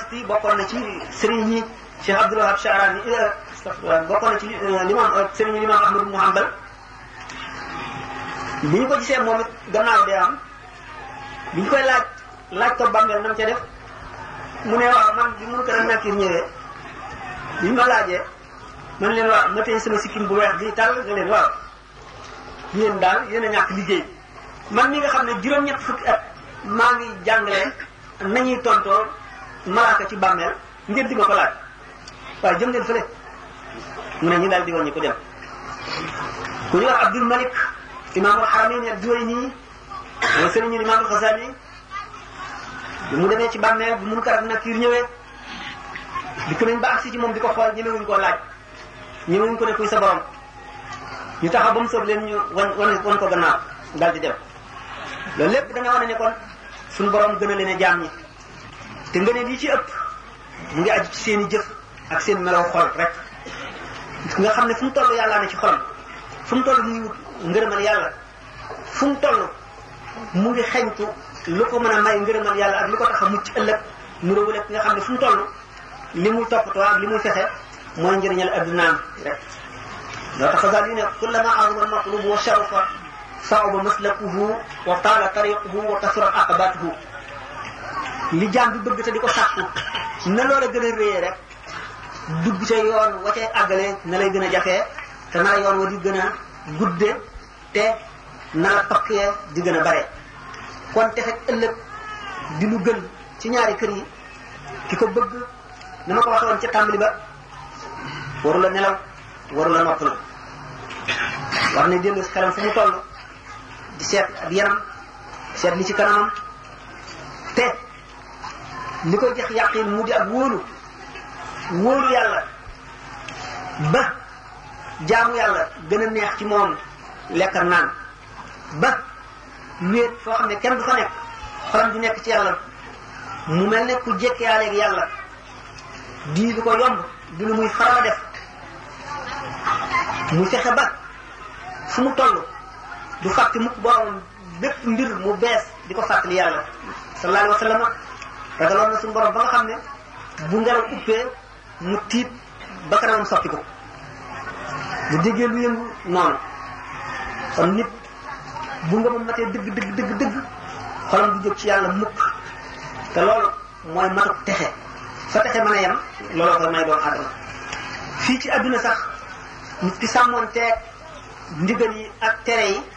Wasiti bokkoon na ci sëriñ ñi Cheikh Abdul Wahab Sha'rani bokkoon na ci limam sëriñ limam Ahmad ibn Hanbal bi ñu ko gisee moom it gannaaw dee am bi ñu koy laaj ko bàmmeel nam ca def mu ne waaw man bi Munkar ak Nakiir ñëwee bi ma laajee man leen waaw ma tey sama sikkim bu weex bi tàll nga leen waaw yéen daal yéen a ñàkk liggéey man mi nga xam ne juróom-ñett fukki at maa ngi jàngale nañuy tontoo malaaka ci bàmmeel ngeen di ma ko laaj waaye jëm leen fële mu ne ñu daal di woon ñu ko dem ku ñu wax Abdul Malik imaamul Haramayn ad-Duwayni mooy sëriñu imaamul Ghazali bi mu demee ci bàmmeel bu Munkar ak Nakiir ñëwee dikk nañ ba agsi ci moom di ko xool ñemewuñ koo laaj ñemewuñ ko ne kuy sa borom ñu taxaw ba mu soob leen ñu wan ko gannaaw daal di dem loolu lépp da nga wane ne kon suñu borom gën a leen a jaam ñi te nga ne lii ci ëpp mu ngi aju ci seen i jëf ak seen melaw xol rek nga xam ne fu mu toll yàllaa ne ci xolam fu mu toll mu ngi wut ngërëmal yàlla fu mu toll mu ngi xeñtu lu ko mën a may ngërëmal yàlla ak lu ko tax a mucc ëllëg mu réwul ak nga xam ne fu mu toll li muy toppatoo ak li muy fexe mooy njëriñal addunaam rek loo tax Ghazali ne kullama azama al-matlubu wa sharafa sa'uba maslakuhu wa taala tariquhu wa kasura aqabatuhu li jaam bi bëgg te di ko sàkku na loola gën a réyee rek dugg ca yoon wa cay àggale na lay gën a jafee te na la yoon wa di gën a gudde te na la tokkee di gën a bare kon te fekk ëllëg di lu gën ci ñaari kër yi ki ko bëgg na ma ko waxee woon ca tàmbali ba waru la nelaw waru la noppalu war na dellu si xelam fu mu toll di seet ak yaram seet li ci kanamam te li koy jox yàqin mu di ak wóolu yàlla ba jaamu yàlla gën a neex ci moom lekk ak naan ba wéet foo xam ne kenn du fa nekk xolam di nekk ci yàlla mu mel ne ku jekkiyaaleeg yàlla di lu ko yomb di lu muy faral a def mu fexe ba fu mu toll du fàtte mukk borom bépp mbir mu bees di ko fàttali yàlla sallallahu alayhi wa sallam ragaloon na suñu borom ba nga xam ne bu ngelaw uppee mu tiit ba kanamam soppi ko bu déggee lu yëngu noonu kon nit bu nga ma matee dëgg xolam du jóg ci yàlla mukk te loolu mooy matuk texe fa texe mën a yem looloo koy may doomu aadama fii ci adduna sax nit ki sàmmoon teeg ndigal yi ak tere yi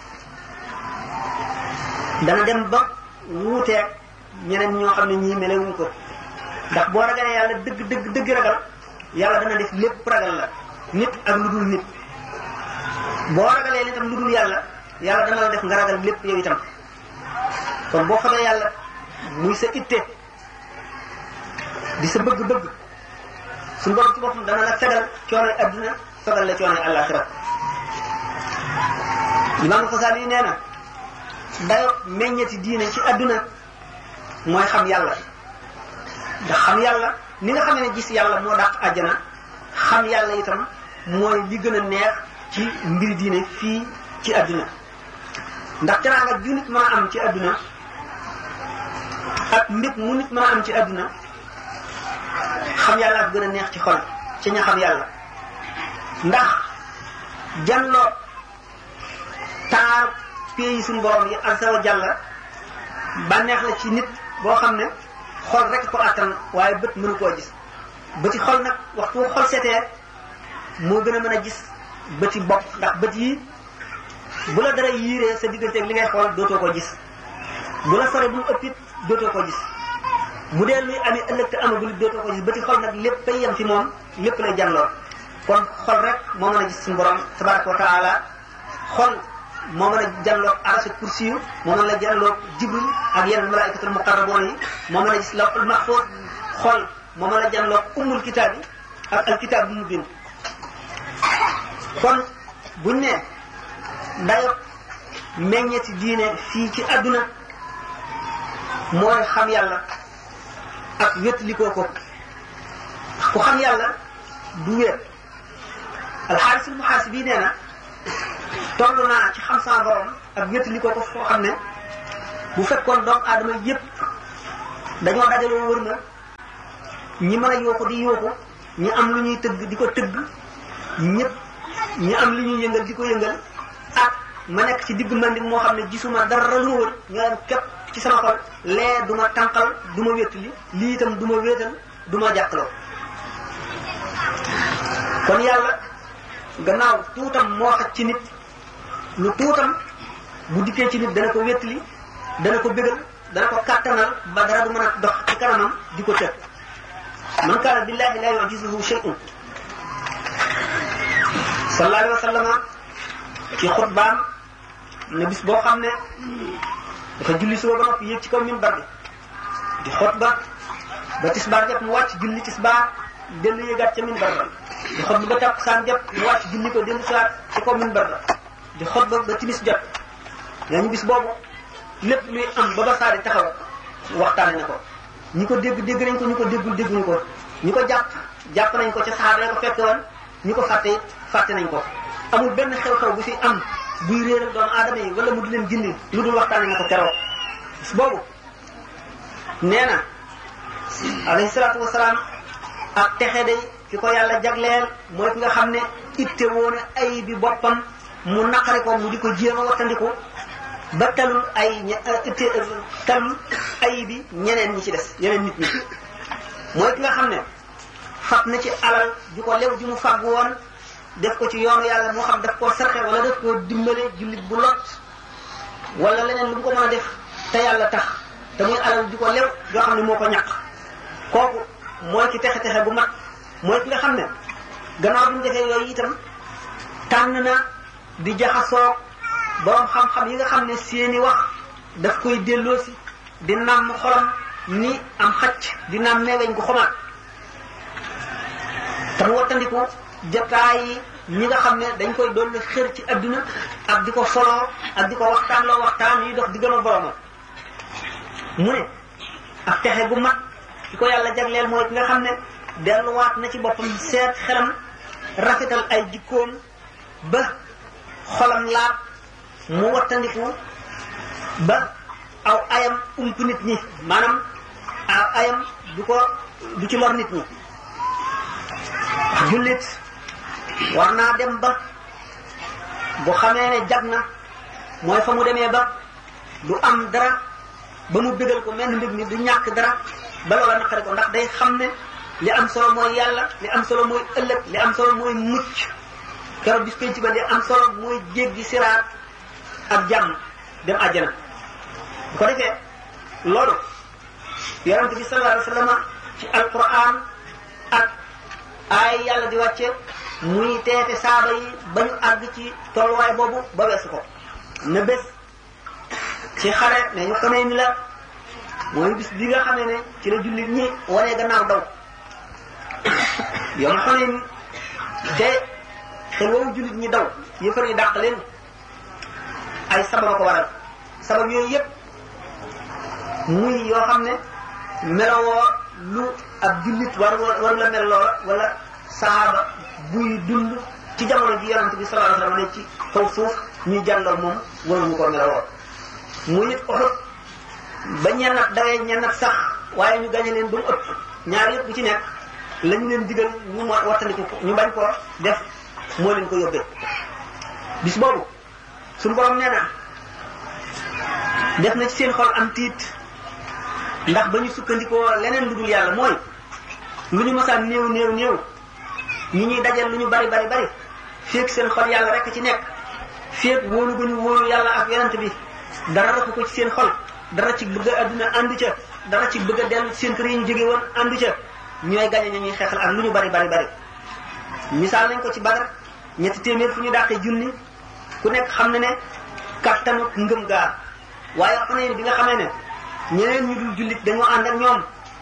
dana dem ba wuuteeg ñeneen ñoo xam ne ñii melewuñ ko ndax boo ragalee yàlla dëgg ragal yàlla dana def lépp ragal la nit ak lu dul nit boo ragalee li tam lu dul yàlla dana la def nga ragal lépp yow itam kon boo xamee yàlla muy sa itte di sa bëgg-bëgg suñu borom ci boppam dana la fegal coonoy adduna fegal la coonoy àllaaxira Imaam Ghazali nee na dayo meññeti diine ci adduna mooy xam yàlla ndax xam yàlla ni nga xamee ne gis yàlla moo dàq àjjana xam yàlla itam mooy li gën a neex ci mbiri diine fii ci adduna ndax teraanga ju nit mën a am ci adduna ak mbir mu nit mën a am ci adduna xam yàlla ak gën a neex ci xol ci ña xam yàlla ndax janloo taar pays suñu borom yi azza wa jalla bànneex la ci nit boo xam ne xol rek ko attan waaye bët mënu koo gis bëti xol nag waxtu xol seetee moo gën a mën a gis bëti bopp ndax bët yi bu la dara yiiree sa digganteeg li ngay xool dootoo ko gis bu la sore bu mu ëppit dootoo ko gis bu dee luy amee ëllëg te amagul dootoo ko gis bëti xol nag lépp bay yem fi moom lépp lay janloo kon xol rek moo mën a gis suñu borom tabaraka wa taala xol moo mën a janloo arasa kursi yu moo mën a janloo jibril ak yeneen malaikatul muqarraboon yi moo mën a gis lawhul mahfuz xol moo mën a janloo ummul kitaab yi ak alkitaab bu mu bind kon buñ ne dayo meññeti diine fii ci adduna mooy xam yàlla ak wétlikoo ko ku xam yàlla du wéet alxaarisul muhaasibi nee na toll naa ci xam sama borom ak wétlikoo ko foo xam ne bu fekkoon doomu aadama yépp dañoo dajaloo wër ma ñi mën a yooxu di yooxu, ñi am lu ñuy tëgg di ko tëgg, ñëpp ñi am lu ñuy yëngal di ko yëngal, ak ma nekk ci digg mandi moo xam ne gisuma dara lu wër ñu leen képp ci sama xol, lee du ma tànqal du ma wéttali, lii itam du ma wéetal du ma jàkkaloo. kon yàlla gannaaw tuutam moo xaj ci nit, lu tuutam bu dikkee ci nit dana ko wéttali, dana ko bégal, dana ko kàttanal ba dara du mën a dox ci kanamam di ko tëg. man kaana billahi la yu'jizuhu shay'un. sallallahu alayhi wa sallam ci xutbaam ne bis boo xam ne dafa julli suba ba noppi yéeg ci kaw minbar bi di xutba ba tisbaar jot mu wàcc julli tisbaar dellu yéegaat ca minbar ba di xutba ba takkusaan jot mu wàcc julli ko dellu siwaat ci kaw minbar ba di xutba ba timis jot. nañu bis boobu lépp luy am ba saa di taxaw waxtaane na ko, ñi ko dégg dégg nañ ko, ñi ko déggul dégguñu ko, ñi ko jàpp nañ ko ca saxaaba ya ko fekke woon, ñi ko fàtte nañ ko. amul benn xew-xew bu fi am buy réeral doomu aadama yi wala mu di leen gindi lu dul waxtaane na ko keroog. bis boobu nee na alayhi salaatu wasalaam ak texe day ki ko yàlla jagleel mooy ki nga xam ne itte woon ay bi boppam mu naqari ko mu di ko jéem a wattandiku ba talul ay bi ñeneen ñi ci des yeneen nit ñi. mooy ki nga xam ne fab na ci alal ju ko lew ju mu fàgg woon def ko ci yoonu yàlla moo xam daf koo sarxe wala daf koo dimbale jullit bu lot wala leneen lu mu ko mën a def te yàlla tax te muy alal ju ko lew yoo xam ne moo ko ñàq. kooku mooy ci texe-texe bu mat, mooy ki nga xam ne gannaaw bi mu defee yooyu itam tànn na di jaxasoo borom xam-xam yi nga xam ne seeni wax daf koy delloosi di nàmm xolam ni am xacc di nàmm meeweñ gu xomaat. te mu wattandiku jotaay yi ñi nga xam ne dañ koy doon xër ci adduna ak di ko soloo ak di ko waxtaan loo waxtaan yi dox di gën a boromam. mu ne ak texe gu mat ki ko yàlla jagleel mooy ki nga xam ne delluwaat na ci boppam seet xelam rafetal ay jikkoom ba xolam laab mu wattandiku ba aw ayam ump nit ñi, maanaam aw ayam du ci lor nit ñi. jullit war naa dem ba bu xamee ne jag na mooy fa mu demee ba du am dara ba mu bégal ko mel mbir mi du ñàkk dara ba loola naqari ko, ndax day xam ne li am solo mooy yàlla, li am solo mooy ëllëg, li am solo mooy mucc keroog bis penc ba li am solo mooy jéggi siraat ak jàmm dem àjjana. bu ko defee loolu yonent bi sallallahu alayhi wa sallam ci alquran ak ay yàlla di wàcce muy teete saaba yi ba ñu àgg ci tolluwaay boobu ba weesu ko. na bés ci xare ne ñu xamee ni la mooy bis bi nga xamee ne ci la jullit ñi wanee gannaaw daw yow ma xamee ni te xel woowu jullit ñi daw yëfar yi dàq leen ay sabab ko waral. sabab yooyu yëpp muy yoo xam ne melowoo lu ab jullit war la mel loola wala saaba buy dund ci jamono ji yonent bi sallallahu alayhi wasallam ne ci kaw suuf ñuy jàngal moom waruñu ko melowoo. muy it Uhud ba ñennat dawee ñennat sax waaye ñu gañe leen ba mu ëpp ñaar yëpp bu ci nekk lañu leen digal ñu wattandiku ñu bañ koo def moo leen ko yóbbee. bis boobu suñu borom nee na def na ci seen xol am tiit ndax ba ñu sukkandikoo leneen lu dul yàlla, mooy lu ñu mosaan néew ñi ñuy dajal lu ñu bari féeg seen xol yàlla rek ci nekk, féeg wóolu ba ñu wóolu yàlla ak yonent bi dara rakk ko ci seen xol, dara ci bëgg a adduna àndu ca, dara ci bëgg a dellu ci seen kër yi ñu jóge woon àndu ca, ñooy gañe ña ñuy xeexal ak lu ñu bari. misaal nañ ko ci Badar 300 fu ñu dàqee junni ku nekk xam na ne kattanu ngëm gaar. waaye Xunayn bi nga xamee ne ñeneen ñu dul jullit dañoo ànd ak ñoom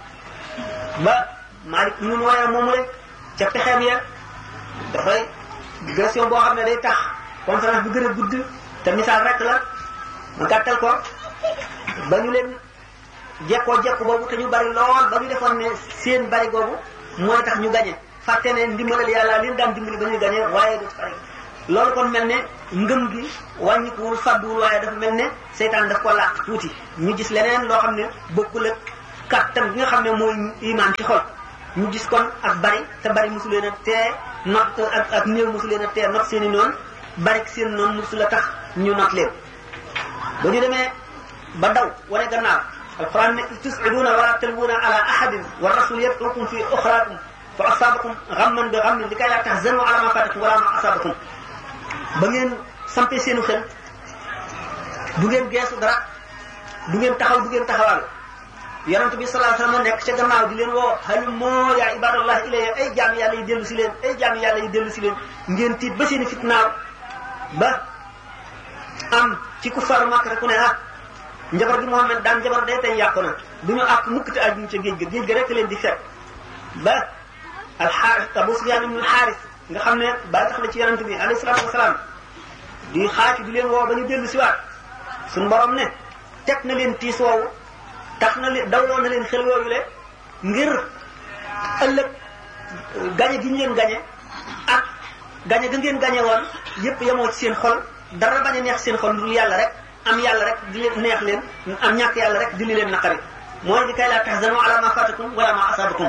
ba Maalik ibn Nuwayra moomu rek ca pexeem ya dafay version boo xam ne day tax conférence bu gën a gudd te misaal rek la ma gàttal ko ba ñu leen jekkoo jekku boobu te ñu bari lool ba ñu defoon ne seen bari googu mooy tax ñu gañe fàtte ne ndimbalal yàlla leen daan dimbali ba ñuy gañe waaye du bari. loolu kon mel ne ngëm gi wàññikuwul fàdduwul waaye dafa mel ne seytaan daf ko làq tuuti ñu gis leneen loo xam ne bokkul ak kàttan bi nga xam ne mooy imaan ci xol ñu gis kon ak bari te bari mosu leen a tee not ak néew mosu leen a tee not seen i noonu bari seen noonu mosu la tax ñu not leen ba ñu demee ba daw wane gannaaw alquran ne tus'iduna wala talwuna ala ahadin wa rasul yad'ukum fi ukhrakum fa asabakum ghamman bi ghammin likay la tahzanu ala ma fatakum wala ma asabakum ba ngeen sampee seenu xel du ngeen geesu dara du ngeen taxaw du ngeen taxawal yonent bi sallallahu alayhi wasallam nekk ca gannaaw di leen woo halumma ya ibadallah ilayya ay jaami yàlla yi dellu si leen ay jaami yàlla yi dellu si leen ngeen tiit ba seeni fitnaaw ba am ci ku far Makka rek ku ne njabar gi Muhammad daan njabar day tey yàqu na du ñu àkk mukk te ajuñ ca géej ga rek leen di fekk ba alxaaris Abu Sufyaan ibn alxaaris nga xam ne ba tax la ci yonent bi alayhi salaatu wasalaam di xaati di leen woo ba ñu dellu si waat suñu borom ne teg na leen tiis woowu tax na leen dawloo na leen xel yooyu le ngir ëllëg gañe gi ñu leen gañe ak gañe ga ngeen gañe woon yépp yemoo ci seen xol dara bañ a neex seen xol lu yàlla rek am yàlla rek di leen neex leen am ñàkk yàlla rek di li leen naqari mooy di kay laa tahzanu ala ma fatakum wala ma asabakum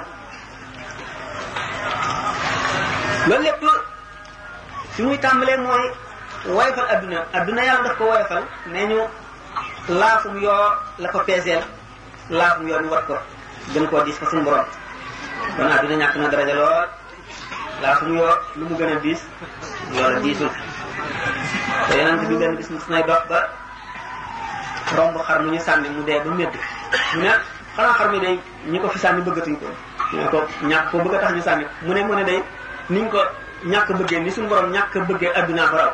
loolu lépp fi muy tàmbalee mooy woyofal adduna yàlla daf ko woyofal nee ñu laafum yoo la ko peeseel laafum yoo ñu wat ko gën koo diis fa suñu borom kon adduna ñàkk na daraja lool laafum yoo lu mu gën a diis loola diisul te yonent bi benn bis nay dox ba romb xar mu ñu sànni mu dee ba médd mu ne xanaa xar mi day ñi ko fi sànni bëggatuñ ko ñu ne ko ñàkk ko bëgg a tax ñu sànni mu ne day niñ ko ñàkk bëggee ni suñu borom ñàkk bëggee adduna ko raw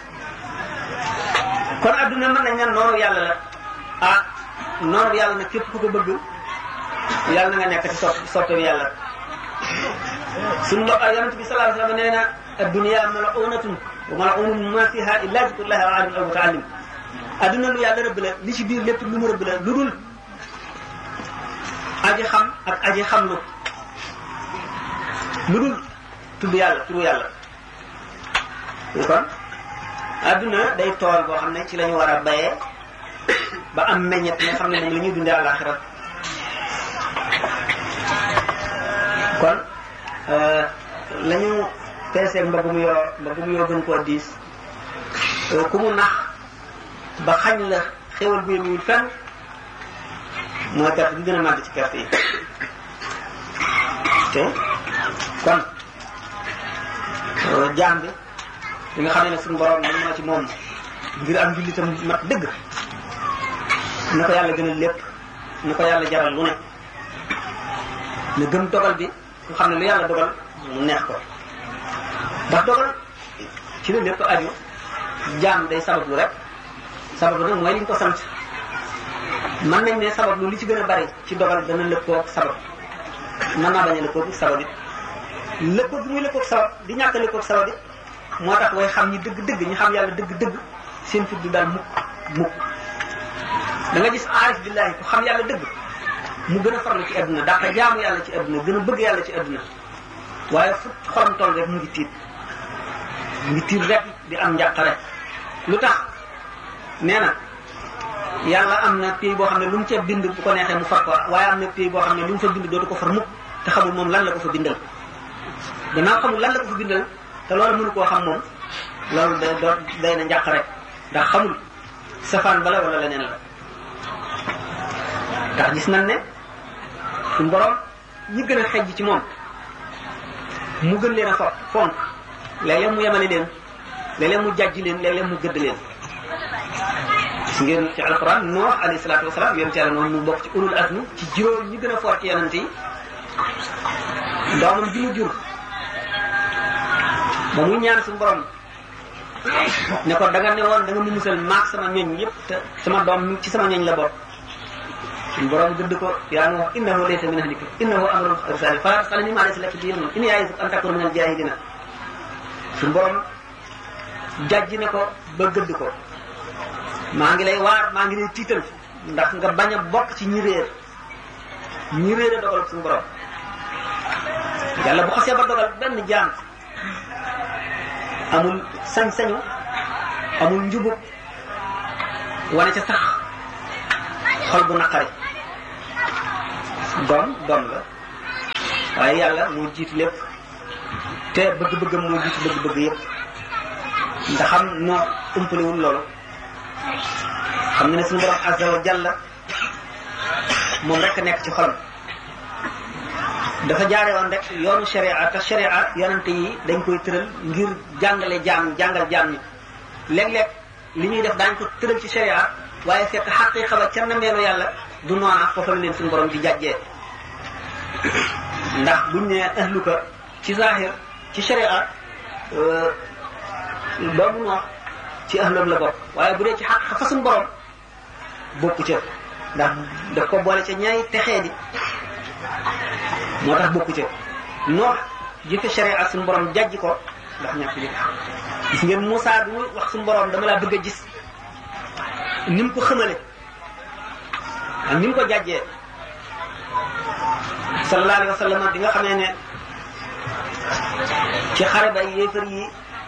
kon adduna mën nañ ne noonu yàlla la noonu yàlla nag képp ku ko bëgg yàlla na nga nekk ci soppeeku yàlla suñu yonent bi sallallahu alayhi wasallam nee na ad-dunya mal'unatun wa mal'unun ma fiha illa zikrullahi wa alim aw muta'allim adduna lu yàlla rëbb la li ci biir lépp lu mu rëbb la lu dul aji xam ak aji xamlu lu dul tudd yàlla turu yàlla kon adduna day tool boo xam ne ci la ñu war a bayee ba am meññet nga xam ne moom la ñuy dundee àllaxira kon la ñu peeseeg mbagum yoo gën koo diis ku mu nax ba xañ la xéwal bu yënguwul fenn mooy perte bi gën a màgg ci perte yi te kon jaam bi li nga xam ne suñu borom mën na ci moom ngir am jullitam mat dëgg na ko yàlla gënal lépp na ko yàlla jaral lu ne na gëm dogal bi nga xam ne lu yàlla dogal mu neex ko ndax dogal ci la lépp aju jaam day sabablu rek sabablu nag mooy li ñu ko sant mën nañ ne sabablu li ci gën a bari ci dogal dana lëkkoog sabab mën naa bañ a lëkkoog sabab it lëkkoog bi muy lëkkoog sabab di ñàkk a lëkkoog sabab it moo tax way xam ñi dëgg-dëgg ñi xam yàlla dëgg-dëgg seen fit du daal mukk da nga gis aarif billahi ku xam yàlla dëgg mu gën a farlu ci adduna dafa jaamu yàlla ci adduna gën a bëgg yàlla ci adduna waaye fu xolam toll rek mu ngi tiit rek di am njàqare lu tax nee na yàlla am na pays boo xam ne lu mu ca bind bu ko neexee mu far ko waaye am na pays boo xam ne lu mu fa bind dootu ko far mukk te xamul moom lan la ko fa bindal gannaaw xamul lan la ko fa bindal te loolu mënu koo xam moom loolu day na njàq rek ndax xamul safaan bala wala leneen la ndax gis nañ ne suñu borom ñi gën a xejj ci moom mu gën leen a fonk léeg-léeg mu yemale leen léeg-léeg mu jàjj leen léeg-léeg mu gëdd leen gis ngeen ci alquran Nuux alayhi salaatu wasalaam yonent yàlla noonu mu bokk ci ulul azmi ci juróom ñi gën a foor ci yonent yi doomam bi mu jur ba muy ñaan suñu borom ne ko da nga ne woon da nga mu musal maag sama ñoñ yëpp te sama doom ci sama ñoñ la bokk suñu borom gëdd ko yaa ngi wax innahu laysa min ahlika innahu amrun ghayru salih fala tas'alni ma laysa laka bihi ilmun inni ya'izuka an takuna min al-jahilina suñu borom jàjj ne ko ba gëdd ko maa ngi lay waar maa ngi lay tiital ndax nga bañ a bokk ci ñi réer a dogal suñu borom yàlla bu xasee ba dogal benn jaam amul sañ-sañu amul njubub wane ca sax xol bu naqari doom la waaye yàlla moo jiitu lépp te bëgg-bëggam moo jiitu bëgg-bëgg yëpp ndax xam noo umpalewul loolu xam nga ne suñu borom azza wa jalla moom rek nekk ci xolam dafa jaare woon rek yoonu sharia te sharia yonante yi dañ koy tëral ngir jàngal jaam ñi léeg-léeg li ñuy def daañ ko tëral ci sharia waaye fekk xaqiiqa ba ca nameelu yàlla du noona foofa la leen suñu borom di jàjjee ndax buñ ne ahluka ci zahir ci sharia doomu noox ci ahlam la bokk waaye bu dee ci xaqiiqa fa suñu borom bokku ca ndax daf ko boole ca ñaay texee di moo tax bokku ca noox jëfe sharia suñu borom jàjji ko ndax ñàkk ji gis ngeen Moussa du wax suñu borom dama laa bëgg a gis ni mu ko xamale ak ni mu ko jàjjee sallallahu alayhi wa sallam di nga xamee ne ci xare ba yéefar yi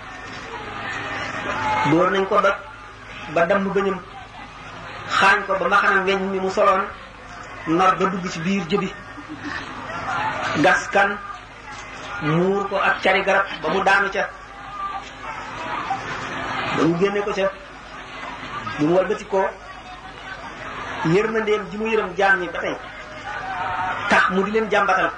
dóor nañ ko ba damm bëñam xaañ ko ba maxanam weñ mi mu soloon nar ba dugg ci biir jëbi gas kan muur ko ak cari garab ba mu daanu ca ba ñu génne ko ca bi mu walbati ko yërmandeem ji mu yërëm jaam ñi ba tey tax mu di leen jàmbatal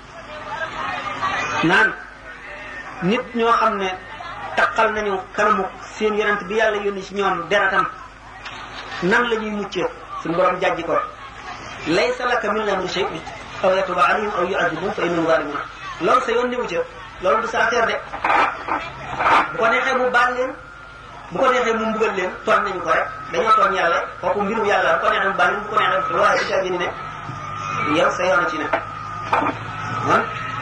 naan nit ñoo xam ne taqal nañu kanamu seen yonent bi yàlla yónni ci ñoom deratam nan la ñuy muccee suñu borom jàjji ko laysa laka min l-amri shay'un aw yatuba alayhim aw yu'adhibuhum fa innahum zalimun loolu sa yoon newu ca loolu du sa affaire de bu ko neexee mu baal leen bu ko neexee mu mbugal leen tooñ nañu ko rek dañoo tooñ yàlla kooku mbirum yàlla bu ko neexee mu baal leen bu ko neexee waaye du ca gi ni ne yow sa yoon a ci ne man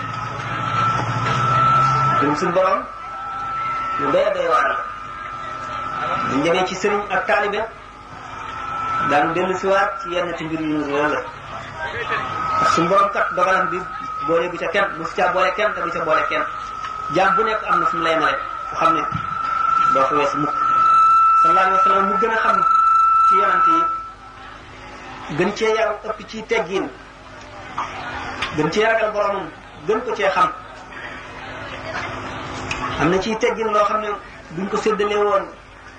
dum suñu borom lu doy doy waar la buñ demee ci sëriñ ak taalibe daanu dellu si waat ci yenn ci mbir yu loolu la ndax suñu borom kat dogalam bi boole bu ca kenn bu ca boole kenn te bu ca boole kenn jaam bu nekk am na fu mu lay male fu xam ne doo fa weesu mukk sallallahu alayhi wa sallam mu gën a xam ci yonante yi gën cee yaru ëpp ci teggin gën cee ragal boromam gën ko cee xam am na ciy teggin loo xam ne duñ ko séddale woon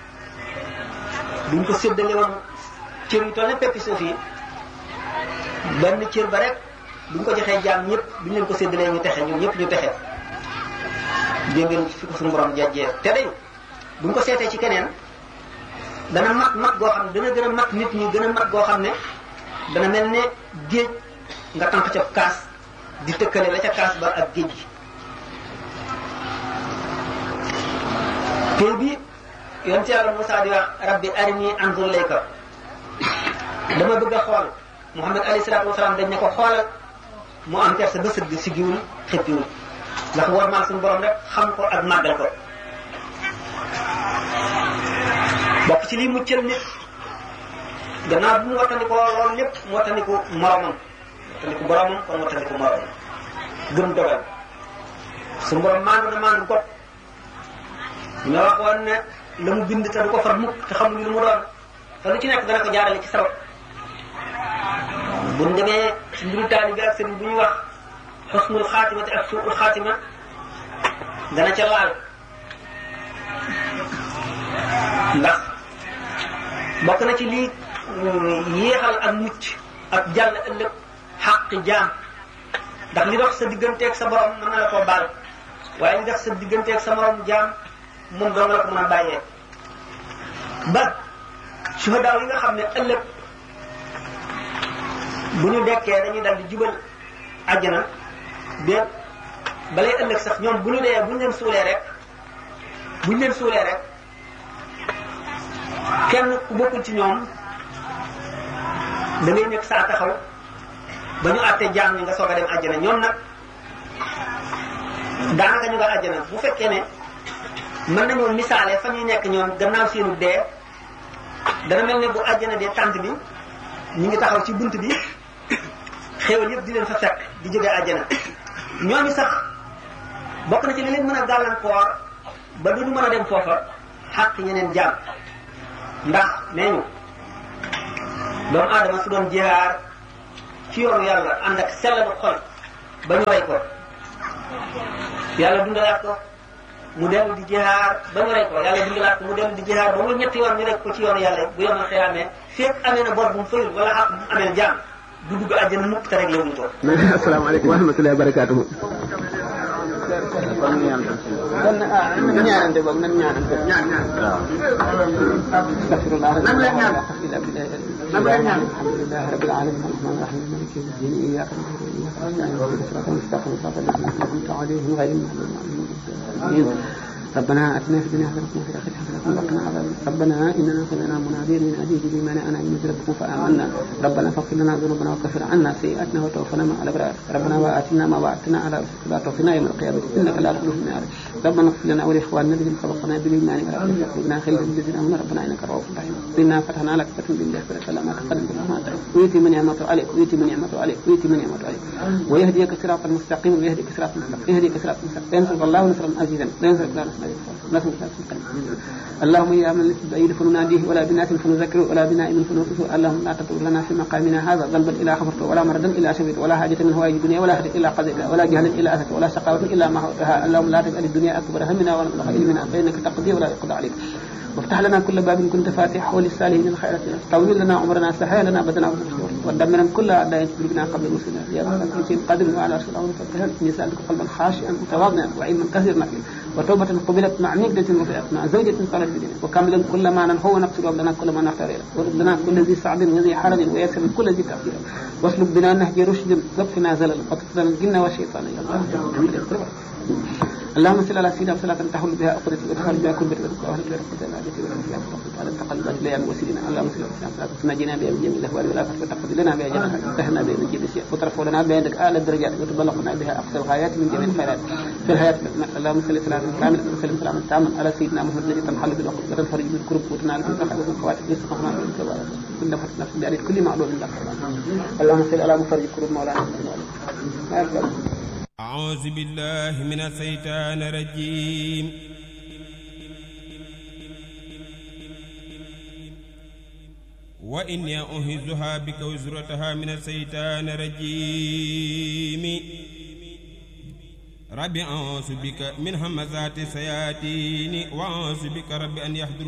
cër yu toll ne peppi suuf yi benn cër ba rek buñ ko joxee jaam ñëpp buñ leen ko séddalee ñu texe ñun ñëpp ñu texe dégg ngeen fi ko suñu borom jajjee te day buñ ko seetee ci keneen dana mat goo xam ne dana gën a mat nit ñi gën a mat goo xam ne dana mel ne géej nga tànk ca kaas di tëkkale la ca kaas ba ak géej gi tey bi yonent Yàlla Musaa di wax rabbi arini anzur ilayka dama bëgg a xool Muhammad alayhi salaatu wasalaam dañ ne ko xoolal mu am kersa ba sëgg si giwul xëppiwul ndax war maal suñu borom rek xam ko ak màggal ko bokk ci lii muccal nit gannaaw bu mu wattandikoo loolu lépp mu wattandiku moromam wattandiku boromam kon wattandiku moromam gëm dogal suñu borom maandu na maandu got ñoo waxoon ne la mu bind te du ko far mukk te xamul lu mu doon te lu ci nekk dana ko jaarale ci sabab buñ demee ci mbiru taalibe ak sëriñ bu ñuy wax xusnul xaatimati ak suul xaatima dana ca laal ndax bokk na ci lii yéexal ak mucc ak jàll ëllëg xàq jaam ndax li dox sa digganteeg sa borom mën na la koo baal waaye li dox sa digganteeg sa morom jaam moom doo nga la ko mën a bàyyee ba suhadaaw yi nga xam ne ëllëg bu ñu dekkee dañuy dal di jubal àjjana déet balay ëllëg sax ñoom bu ñu dee bu ñu leen suulee rek kenn ku bokkul ci ñoom da ngay nekk saa taxaw ba ñu àtte jaam ñi nga soog a dem àjjana ñoom nag daanaka ñu nga àjjana bu fekkee ne mën nañoo misaale fa ñuy nekk ñoom gannaaw seenu dee dana mel ne bu àjjana dee tànt bi ñu ngi taxaw ci bunt bi xéewal yëpp di leen fa fekk di jógee àjjana ñooñu sax bokk na ci li leen mën a gàllankoor ba duñu mën a dem foofa xàq ñeneen jaam ndax nee ñu doomu aadama su doon jihaar ci yoonu yàlla ànd ak sellalu xol ba ñu rey ko yàlla dundalaat ko mu dellu di jihaar ba ñu rey ko yàlla dundalaat ko mu dellu di jihaar ba mu ñetti yoon ñu rek ko ci yoonu yàlla bu yomal xiyaamee fekk amee na bor bu mu fayul wala xaq bu mu amee jaam du dugg àjjana mukk te rek la wuñ ko. asalaamaaleykum wa rahmatullahi wa barakaatuhu. kon ñaanante boog nan ñaanante. waaw. astaghfirullah. alhamdulilah rabbil alamin arrahman arrahim maliki yawmi ddin iyyaka na'budu wa iyyaka nasta'in ihdinas siratal mustaqim siratal ladzina an'amta alayhim ghayril maghdubi alayhim. ربنا آتنا في الدنيا حسنة وفي الآخرة حسنة وقنا عذاب النار ربنا إننا سمعنا مناديا ينادي بالإيمان أن آمنوا بربكم فآمنا ربنا فاغفر لنا ذنوبنا وكفر عنا سيئاتنا وتوفنا مع الأبرار ربنا وآتنا ما وعدتنا على رسلك لا توفنا يوم القيامة إنك لا تخلف الميعاد ربنا اغفر لنا ولإخواننا الذين سبقونا بالإيمان ولا تجعل في قلوبنا غلا للذين آمنوا ربنا إنك رؤوف رحيم إنا فتحنا لك فتحا بالله فلما تقدم بالرحمن ويؤتي من نعمته عليك ويؤتي من نعمته عليك ويؤتي من نعمته عليك ويهديك صراطا مستقيما ويهديك صراطا مستقيما يهديك صراطا مستقيما ينصرك الله نصرا عزيزا لا ينصرك الله نصرا اللهم يا من لست بعيد فنناديه ولا بناس فنذكره ولا بنائم فنوقفه اللهم لا تطول لنا في مقامنا هذا ذنبا الا غفرته ولا مردا الا شفيته ولا حاجه من هوائج الدنيا ولا حاجه الا قضيتها ولا جهلا الا اثت ولا شقاوه الا ما هوتها اللهم لا تجعل الدنيا اكبر همنا ولا مبلغ علمنا فانك تقضي ولا يقضى عليك وافتح لنا كل باب كنت فاتحه للصالحين الخيرات طول لنا عمرنا سهل لنا بدنا ودمرا كل اعداء بنا قبل المسلمين يا رب العالمين قدر وعلى رسول الله فتحت نسالك قلبا خاشعا متواضعا وعلما كثيرا وتوبة قبلت مع نقدة وفئة مع زوجة قالت بدنا وكاملا كل ما ننهو ونقصد لنا كل ما نختار ورد لنا كل ذي صعب وذي حرج ويسر كل ذي تأثير واسلك بنا نهج رشد واكفنا زلل وتقتل الجن والشيطان يا الله اللهم صل على سيدنا وسلم تحول بها أقدتي وتخرج بها كل بيتك وأهل بيتك العادة على التقلبات ليام وسيدنا اللهم صل على سيدنا تناجينا بها من جميع الأهوال والآفات وتقضي لنا بها جميع وتهنا بها من جميع الأشياء وترفع لنا بها عندك أعلى الدرجات وتبلغنا بها أقصى الغايات من جميع الخيرات في الحياة اللهم صل كاملا وسلم سلاما تاما على سيدنا محمد الذي تنحل بالعقد وتنفرج بالكرب وتنال بالرخاء والخواتم والاستقامة والكبار كل فتح نفس بأريد كل معلوم لك اللهم صل على مفرج الكرب مولانا أعوذ بالله من الشيطان الرجيم وإني أعيذها بك وذريتها من الشيطان الرجيم رب أعوذ بك من همزات الشياطين وأعوذ بك رب أن يحضرون